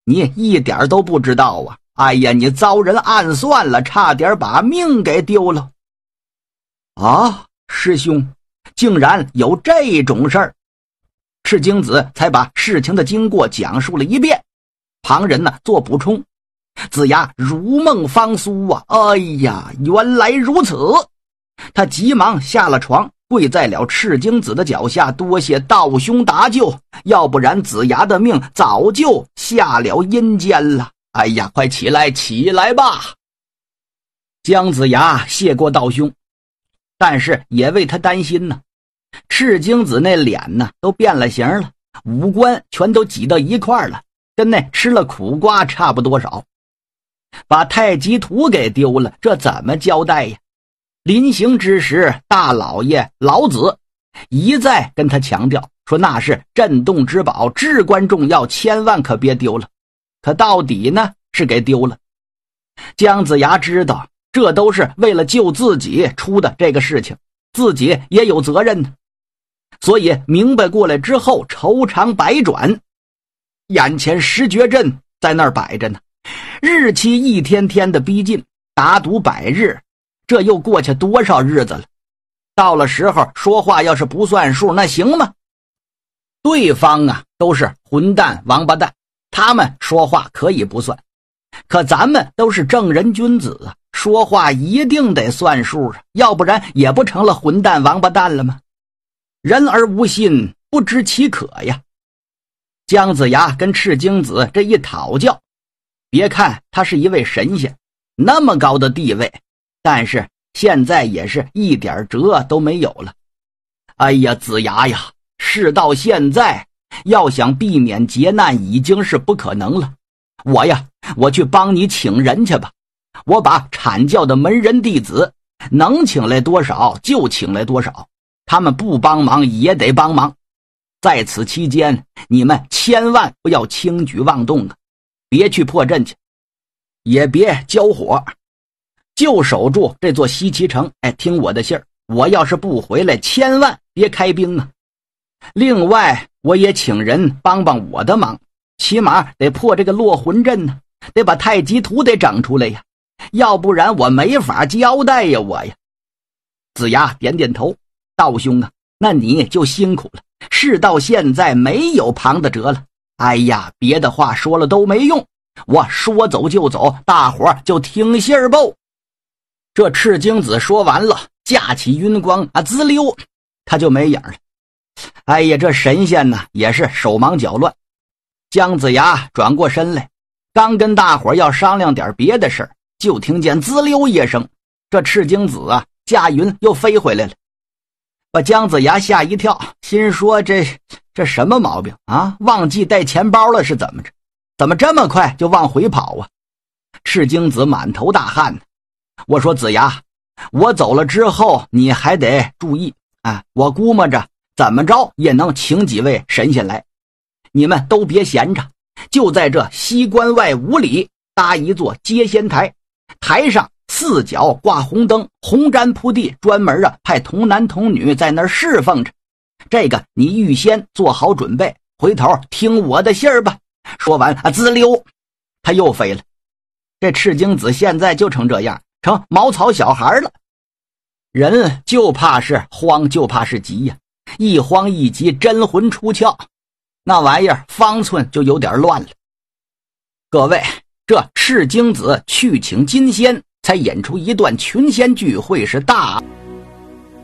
你一点都不知道啊！哎呀，你遭人暗算了，差点把命给丢了。啊，师兄，竟然有这种事儿！赤精子才把事情的经过讲述了一遍，旁人呢做补充。子牙如梦方苏啊！哎呀，原来如此！他急忙下了床，跪在了赤精子的脚下，多谢道兄搭救，要不然子牙的命早就下了阴间了。哎呀，快起来，起来吧！姜子牙谢过道兄，但是也为他担心呢。赤精子那脸呢都变了形了，五官全都挤到一块了，跟那吃了苦瓜差不多少。把太极图给丢了，这怎么交代呀？临行之时，大老爷老子一再跟他强调说那是镇洞之宝，至关重要，千万可别丢了。可到底呢是给丢了。姜子牙知道这都是为了救自己出的这个事情，自己也有责任呢。所以明白过来之后，愁肠百转。眼前石绝阵在那儿摆着呢，日期一天天的逼近，打赌100日，这又过去多少日子了？到了时候说话要是不算数，那行吗？对方啊都是混蛋王八蛋，他们说话可以不算，可咱们都是正人君子啊，说话一定得算数啊，要不然也不成了混蛋王八蛋了吗？人而无信，不知其可呀。姜子牙跟赤精子这一讨教，别看他是一位神仙，那么高的地位，但是现在也是一点辙都没有了。哎呀，子牙呀，事到现在，要想避免劫难已经是不可能了。我去帮你请人去吧，我把阐教的门人弟子能请来多少就请来多少，他们不帮忙也得帮忙。在此期间，你们千万不要轻举妄动啊，别去破阵去，也别交火，就守住这座西岐城。哎，听我的信儿，我要是不回来，千万别开兵啊。另外，我也请人帮帮我的忙，起码得破这个落魂阵呢，得把太极图得整出来呀，要不然我没法交代呀，我呀。子牙点点头，道兄啊，那你就辛苦了，事到现在没有旁的辙了。哎呀，别的话说了都没用，我说走就走，大伙就听信儿吧。这赤精子说完了，架起云光啊，滋溜，他就没影了。哎呀，这神仙呢也是手忙脚乱。姜子牙转过身来，刚跟大伙要商量点别的事儿，就听见滋溜一声，这赤精子啊驾云又飞回来了，把姜子牙吓一跳，心说这什么毛病啊？忘记带钱包了是怎么着？怎么这么快就往回跑啊？赤精子满头大汗呢。我说子牙，我走了之后你还得注意啊！我估摸着怎么着也能请几位神仙来，你们都别闲着，就在这西关外5里搭一座接仙台，台上4角挂红灯，红毡铺地，专门派童男童女在那儿侍奉着。这个你预先做好准备，回头听我的信儿吧。说完啊，滋溜，他又飞了。这赤精子现在就成这样，成毛草小孩了。人就怕是慌，就怕是急呀，一慌一急，真魂出窍，那玩意儿方寸就有点乱了。各位，这赤精子去请金仙，才引出一段群仙聚会，是大